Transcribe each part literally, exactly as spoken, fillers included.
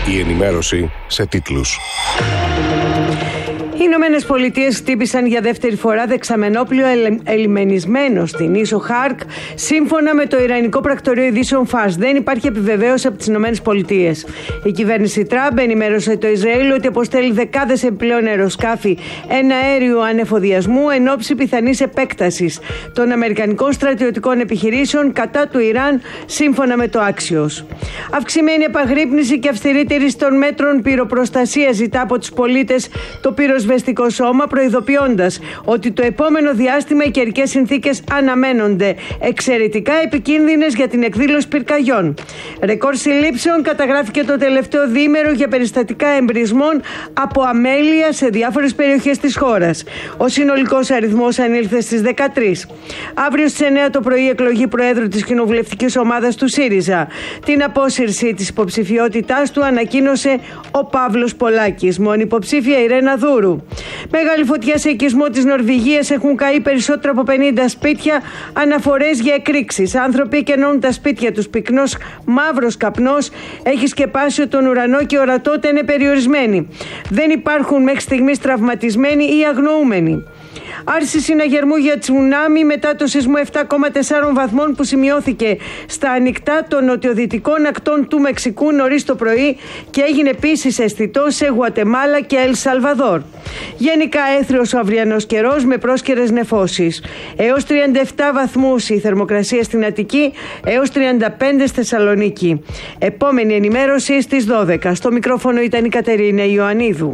Η ενημέρωση σε τίτλους. Οι Ηνωμένες Πολιτείες χτύπησαν για δεύτερη φορά δεξαμενόπλιο ελιμενισμένο στην ίσο Χάρκ, σύμφωνα με το Ιρανικό Πρακτορείο Ειδήσεων Φας. Δεν υπάρχει επιβεβαίωση από τις Ηνωμένες Πολιτείες. Η κυβέρνηση Τραμπ ενημέρωσε το Ισραήλ ότι αποστέλει δεκάδες επιπλέον αεροσκάφη εναέριου ανεφοδιασμού εν ώψη πιθανής επέκτασης των αμερικανικών στρατιωτικών επιχειρήσεων κατά του Ιράν, σύμφωνα με το Axios. Αυξημένη επαγρύπνηση και αυστηρή τήρηση των μέτρων πυροπροστασίας ζητά από τους πολίτες το πυροσβεστικό σώμα, προειδοποιώντας ότι το επόμενο διάστημα οι καιρικές συνθήκες αναμένονται εξαιρετικά επικίνδυνες για την εκδήλωση πυρκαγιών. Ρεκόρ συλλήψεων καταγράφηκε το τελευταίο διήμερο για περιστατικά εμπρισμών από αμέλεια σε διάφορες περιοχές της χώρας. Ο συνολικός αριθμός ανήλθε στις δεκατρείς. Αύριο στις εννέα το πρωί, εκλογή Προέδρου της κοινοβουλευτικής ομάδας του ΣΥΡΙΖΑ. Την απόσυρση της υποψηφιότητάς του ανακοίνωσε ο Παύλος Πολάκης. Μόνη υποψήφια η Ρένα Δούρου. Μεγάλη φωτιά σε οικισμό της Νορβηγίας, έχουν καεί περισσότερα από πενήντα σπίτια, αναφορές για εκρήξεις. Άνθρωποι κενώνουν τα σπίτια τους. Πυκνός μαύρος καπνός έχει σκεπάσει τον ουρανό και η ορατότητα είναι περιορισμένη. Δεν υπάρχουν μέχρι στιγμής τραυματισμένοι ή αγνοούμενοι. Άρση συναγερμού για τσουνάμι μετά το σεισμό επτά κόμμα τέσσερα βαθμών που σημειώθηκε στα ανοιχτά των νοτιοδυτικών ακτών του Μεξικού νωρίς το πρωί και έγινε επίσης αισθητό σε Γουατεμάλα και Ελ Σαλβαδόρ. Γενικά έθριος ο αυριανός καιρός με πρόσκαιρες νεφώσεις. Έως τριάντα επτά βαθμούς η θερμοκρασία στην Αττική, έως τριάντα πέντε στη Θεσσαλονίκη. Επόμενη ενημέρωση στις δώδεκα. Στο μικρόφωνο ήταν η Κατερίνα Ιωαννίδου.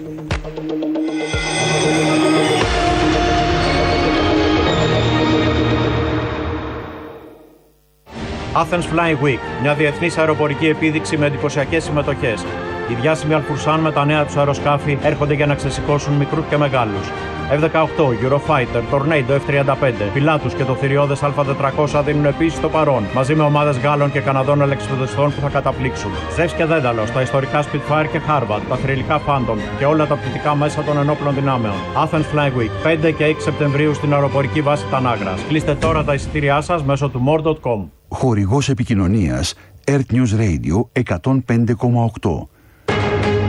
Athens Flying Week, μια διεθνής αεροπορική επίδειξη με εντυπωσιακές συμμετοχές. Οι διάσημοι Αλφουρσάν με τα νέα τους αεροσκάφη έρχονται για να ξεσηκώσουν μικρούς και μεγάλους. εφ δεκαοκτώ, Eurofighter, Tornado εφ τριάντα πέντε, Pilatus και το θηριώδες Α τετρακόσια δίνουν επίσης το παρόν, μαζί με ομάδες Γάλλων και Καναδών ελεξιπτωτιστών που θα καταπλήξουν. Zeus και Δένταλος, τα ιστορικά Spitfire και Harvard, τα θρυλικά Phantom και όλα τα πτυτικά μέσα των ενόπλων δυνάμεων. Athens Flying Week, πέντε και έξι Σεπτεμβρίου στην αεροπορική βάση Τανάγρας. Κλείστε τώρα τα εισιτήριά σας μέσω του more τελεία com. Χορηγός επικοινωνίας Earth News Radio εκατόν πέντε κόμμα οκτώ.